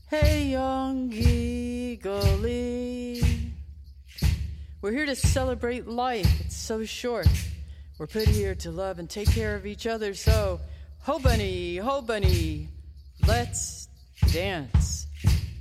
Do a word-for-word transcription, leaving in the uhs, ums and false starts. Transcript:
Hey, young eagly. We're here to celebrate life. It's so short. We're put here to love and take care of each other. So, ho bunny, ho bunny, let's dance.